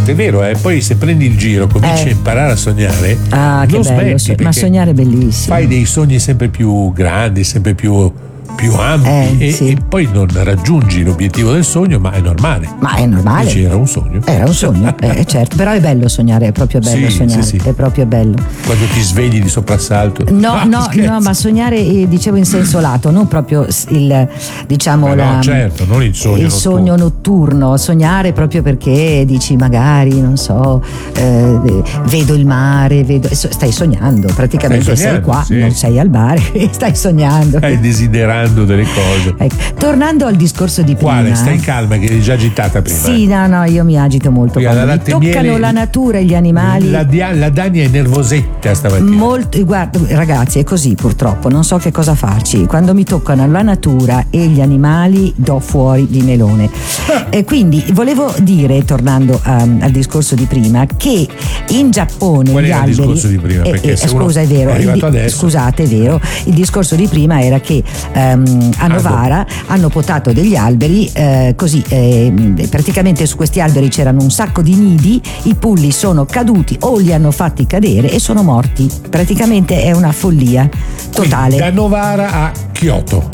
è vero, poi se prendi il giro, cominci a imparare a sognare. Ah, che non bello, smetti, ma sognare è bellissimo. Fai dei sogni sempre più grandi, sempre più ampi e poi non raggiungi l'obiettivo del sogno, ma è normale. Ma è normale. Dici, era un sogno. Era un sogno, certo, però è bello sognare, è proprio bello sognare, sì. è proprio bello. Quando ti svegli di soprassalto. No, ma sognare, dicevo in senso lato, non proprio il, diciamo, certo, non il sogno notturno. Sogno notturno, sognare proprio perché dici magari, non so, vedo il mare, stai sognando, praticamente sei qua, non sei al mare, stai sognando. Stai desiderando delle cose. Tornando al discorso di prima. Quale? Stai calma, che eri già agitata prima. Sì, no, io mi agito molto. Quando mi toccano la natura e gli animali. La Dania è nervosetta stamattina. Guarda, ragazzi, è così purtroppo, non so che cosa farci. Quando mi toccano la natura e gli animali do fuori di melone. E quindi volevo dire, tornando al discorso di prima, che in Giappone qual gli era alberi. Il discorso di prima? Perché scusa, è vero. Scusate, è vero. Il discorso di prima era che a Novara hanno potato degli alberi, così praticamente su questi alberi c'erano un sacco di nidi, i pulli sono caduti o li hanno fatti cadere e sono morti. Praticamente è una follia totale. Quindi, da Novara a Kyoto,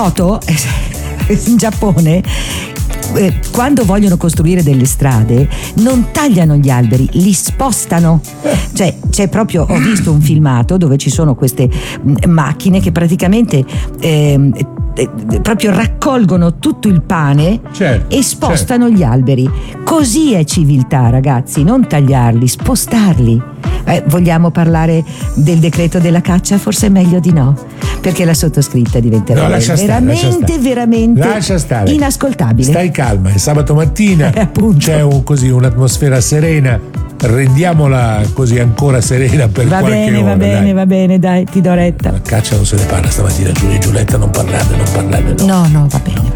in Giappone, quando vogliono costruire delle strade non tagliano gli alberi, li spostano. Cioè c'è proprio, ho visto un filmato dove ci sono queste macchine che praticamente proprio raccolgono tutto il pane e spostano gli alberi. Così è civiltà, ragazzi, non tagliarli, spostarli. Vogliamo parlare del decreto della caccia? Forse è meglio di no, perché la sottoscritta diventerà veramente inascoltabile. Stai calma, è sabato mattina, c'è un'atmosfera serena, rendiamola così ancora serena per qualche ora. Va bene, dai, ti do retta. La caccia non se ne parla stamattina, Giulia e Giulietta, non parlarne. No, va bene.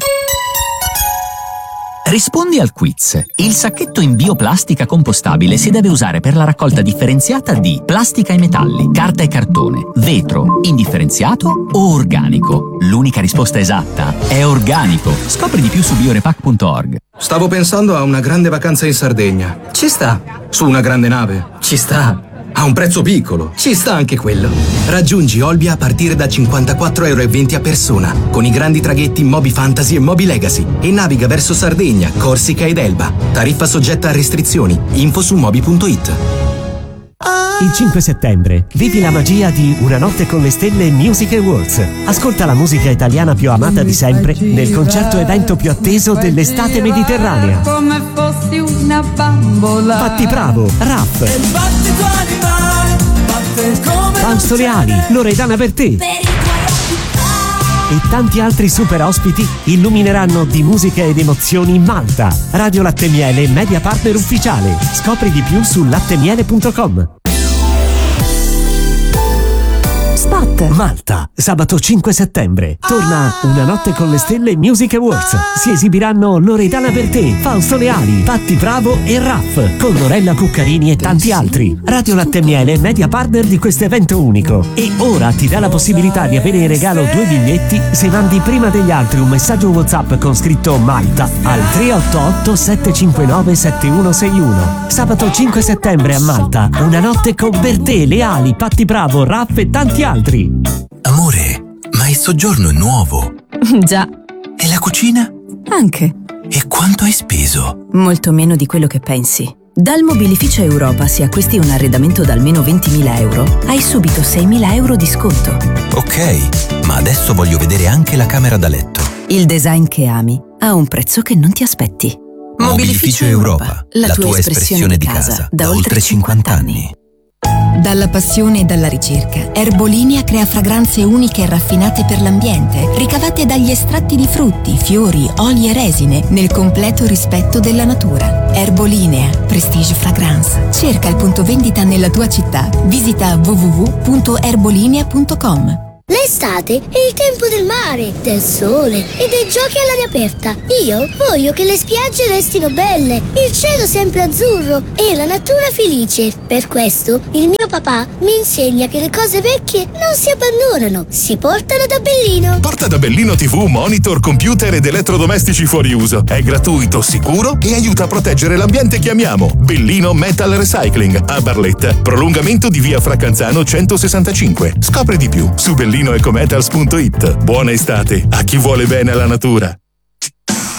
Rispondi al quiz. Il sacchetto in bioplastica compostabile si deve usare per la raccolta differenziata di plastica e metalli, carta e cartone, vetro, indifferenziato o organico. L'unica risposta esatta è organico. Scopri di più su biorepack.org. Stavo pensando a una grande vacanza in Sardegna. Ci sta. Su una grande nave. Ci sta. A un prezzo piccolo. Ci sta anche quello. Raggiungi Olbia a partire da 54,20 € a persona, con i grandi traghetti Moby Fantasy e Moby Legacy, e naviga verso Sardegna, Corsica ed Elba. Tariffa soggetta a restrizioni. Info su moby.it. Il 5 settembre vivi la magia di Una notte con le stelle Music Awards. Ascolta la musica italiana più amata di sempre nel concerto evento più atteso dell'estate mediterranea. Come fossi una bambola. Fatti Bravo, Raff, Fausto Leali, Loredana Bertè e tanti altri super ospiti illumineranno di musica ed emozioni Malta. Radio Latte Miele, media partner ufficiale. Scopri di più su lattemiele.com. Spot. Malta, sabato 5 settembre. Torna Una notte con le stelle Music Awards. Si esibiranno Loredana Bertè, Fausto Leali, Fatti Bravo e Raff, con Lorella Cuccarini e tanti altri. Radio Latte Miele, media partner di questo evento unico. E ora ti dà la possibilità di avere in regalo 2 biglietti se mandi prima degli altri un messaggio WhatsApp con scritto Malta al 388 759 7161. Sabato 5 settembre a Malta. Una notte con Bertè, Leali, Patti Bravo, Raff e tanti altri. Amore, ma il soggiorno è nuovo. Già. E la cucina? Anche. E quanto hai speso? Molto meno di quello che pensi. Dal Mobilificio Europa, se acquisti un arredamento da almeno 20.000 euro, hai subito 6.000 euro di sconto. Ok, ma adesso voglio vedere anche la camera da letto. Il design che ami ha un prezzo che non ti aspetti. Mobilificio Europa, la tua espressione di casa da oltre 50 anni. Dalla passione e dalla ricerca, Erbolinea crea fragranze uniche e raffinate per l'ambiente, ricavate dagli estratti di frutti, fiori, oli e resine, nel completo rispetto della natura. Erbolinea, Prestige Fragrance. Cerca il punto vendita nella tua città. Visita www.erbolinea.com. L'estate è il tempo del mare, del sole e dei giochi all'aria aperta. Io voglio che le spiagge restino belle, il cielo sempre azzurro e la natura felice. Per questo il mio papà mi insegna che le cose vecchie non si abbandonano, si portano da Bellino. Porta da Bellino TV, monitor, computer ed elettrodomestici fuori uso. È gratuito, sicuro e aiuta a proteggere l'ambiente che amiamo. Bellino Metal Recycling a Barletta. Prolungamento di via Fracanzano 165. Scopri di più su bellinoecometals.it. Buona estate a chi vuole bene alla natura.